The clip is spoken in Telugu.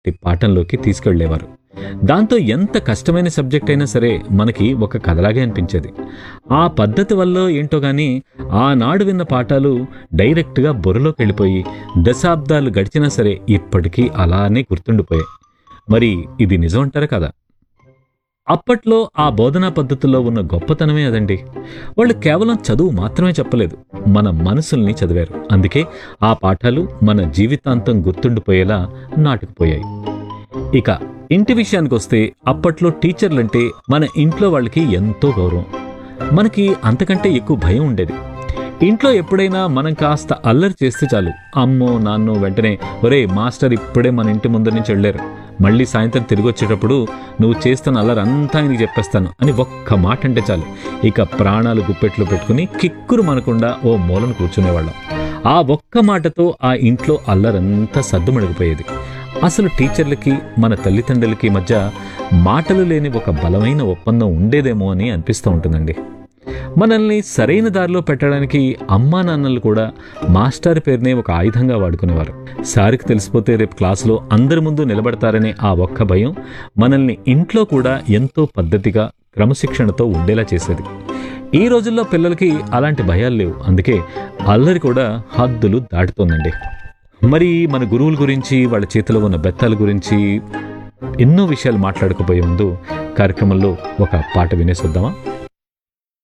లాంటి పాఠంలోకి తీసుకెళ్లేవారు. దాంతో ఎంత కష్టమైన సబ్జెక్ట్ అయినా సరే మనకి ఒక కథలాగే అనిపించేది. ఆ పద్ధతి వల్ల ఏంటో గాని ఆనాడు విన్న పాఠాలు డైరెక్ట్గా బుర్రలోకి వెళ్ళిపోయి దశాబ్దాలు గడిచినా సరే ఇప్పటికీ అలానే గుర్తుండిపోయాయి. మరి ఇది నిజం అంటారా కదా? అప్పట్లో ఆ బోధనా పద్ధతుల్లో ఉన్న గొప్పతనమే అదండి. వాళ్ళు కేవలం చదువు మాత్రమే చెప్పలేదు, మన మనసుల్ని చదివారు. అందుకే ఆ పాఠాలు మన జీవితాంతం గుర్తుండిపోయేలా నాటుకుపోయాయి. ఇక ఇంటి విషయానికొస్తే అప్పట్లో టీచర్లంటే మన ఇంట్లో వాళ్ళకి ఎంతో గౌరవం. మనకి అంతకంటే ఎక్కువ భయం ఉండేది. ఇంట్లో ఎప్పుడైనా మనం కాస్త అల్లరి చేస్తే చాలు, అమ్మో నాన్నో వెంటనే ఒరే మాస్టర్ ఇప్పుడే మన ఇంటి ముందు నుంచి వెళ్ళారు, మళ్ళీ సాయంత్రం తిరిగి వచ్చేటప్పుడు నువ్వు చేస్తున్న అల్లరి అంతా ఆయనకి చెప్పేస్తాను అని ఒక్క మాట అంటే చాలు, ఇక ప్రాణాలు గుప్పెట్లో పెట్టుకుని కిక్కురు మనకుండా ఓ మూలను కూర్చునేవాళ్ళం. ఆ ఒక్క మాటతో ఆ ఇంట్లో అల్లరంతా సద్దుమణిగిపోయేది. అసలు టీచర్లకి మన తల్లిదండ్రులకి మధ్య మాటలు లేని ఒక బలమైన ఒప్పందం ఉండేదేమో అని అనిపిస్తూ ఉంటుందండి. మనల్ని సరైన దారిలో పెట్టడానికి అమ్మా నాన్నలు కూడా మాస్టర్ పేరునే ఒక ఆయుధంగా వాడుకునేవారు. సారికి తెలిసిపోతే రేపు క్లాసులో అందరి ముందు నిలబడతారనే ఆ ఒక్క భయం మనల్ని ఇంట్లో కూడా ఎంతో పద్ధతిగా క్రమశిక్షణతో ఉండేలా చేసేది. ఈ రోజుల్లో పిల్లలకి అలాంటి భయాలు లేవు. అందుకే అల్లరి కూడా హద్దులు దాటుతోందండి. మరి మన గురువుల గురించి, వాళ్ళ చేతిలో ఉన్న బెత్తాల గురించి ఎన్నో విషయాలు మాట్లాడుకోబోయే ముందు కార్యక్రమంలో ఒక పాట వినేసొద్దామా?